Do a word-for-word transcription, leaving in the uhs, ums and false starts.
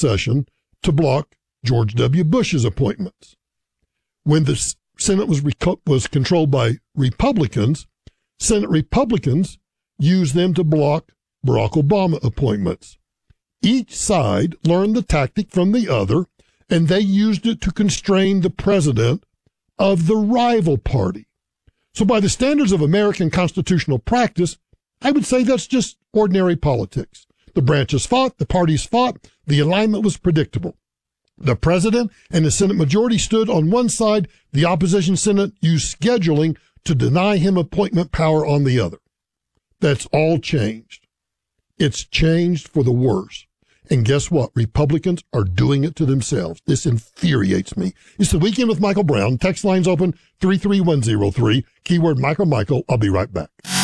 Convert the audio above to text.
session to block George W. Bush's appointments. When the Senate was, reco- was controlled by Republicans, Senate Republicans used them to block Barack Obama appointments. Each side learned the tactic from the other, and they used it to constrain the president of the rival party. So by the standards of American constitutional practice, I would say that's just ordinary politics. The branches fought, the parties fought, the alignment was predictable. The president and the Senate majority stood on one side, the opposition Senate used scheduling to deny him appointment power on the other. That's all changed. It's changed for the worse. And guess what? Republicans are doing it to themselves. This infuriates me. It's the Weekend with Michael Brown. Text lines open three three one zero three. Keyword Michael Michael. I'll be right back.